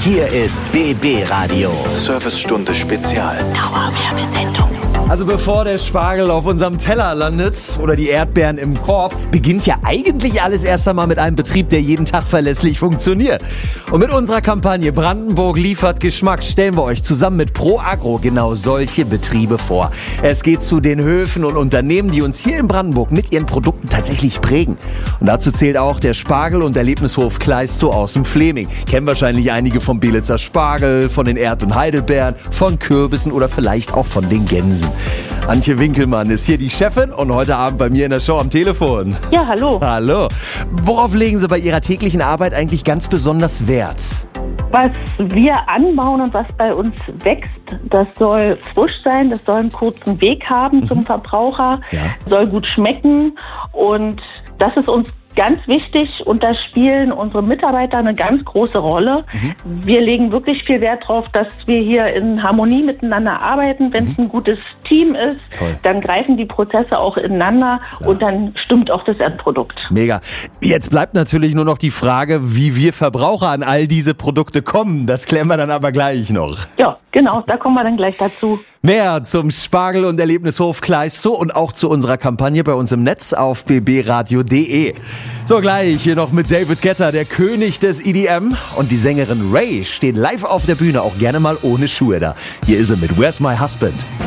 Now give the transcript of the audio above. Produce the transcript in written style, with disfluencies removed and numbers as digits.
Hier ist BB Radio. Servicestunde Spezial. Dauerwerbesendung. Also bevor der Spargel auf unserem Teller landet oder die Erdbeeren im Korb, beginnt ja eigentlich alles erst einmal mit einem Betrieb, der jeden Tag verlässlich funktioniert. Und mit unserer Kampagne Brandenburg liefert Geschmack stellen wir euch zusammen mit ProAgro genau solche Betriebe vor. Es geht zu den Höfen und Unternehmen, die uns hier in Brandenburg mit ihren Produkten tatsächlich prägen. Und dazu zählt auch der Spargel- und Erlebnishof Kleistow aus dem Fleming. Kennen wahrscheinlich einige vom Belitzer Spargel, von den Erd- und Heidelbeeren, von Kürbissen oder vielleicht auch von den Gänsen. Antje Winkelmann ist hier die Chefin und heute Abend bei mir in der Show am Telefon. Ja, hallo. Hallo. Worauf legen Sie bei Ihrer täglichen Arbeit eigentlich ganz besonders Wert? Was wir anbauen und was bei uns wächst, das soll frisch sein, das soll einen kurzen Weg haben zum Verbraucher, soll gut schmecken und das ist uns ganz wichtig und da spielen unsere Mitarbeiter eine ganz große Rolle. Wir legen wirklich viel Wert darauf, dass wir hier in Harmonie miteinander arbeiten. Wenn es ein gutes Team ist, dann greifen die Prozesse auch ineinander und dann stimmt auch das Endprodukt. Mega. Jetzt bleibt natürlich nur noch die Frage, wie wir Verbraucher an all diese Produkte kommen. Das klären wir dann aber gleich noch. Ja, genau, da kommen wir dann gleich dazu. Mehr zum Spargel- und Erlebnishof Kleistow und auch zu unserer Kampagne bei uns im Netz auf bbradio.de. So, gleich hier noch mit David Guetta, der König des EDM. Und die Sängerin Ray steht live auf der Bühne, auch gerne mal ohne Schuhe da. Hier ist sie mit Where's My Husband?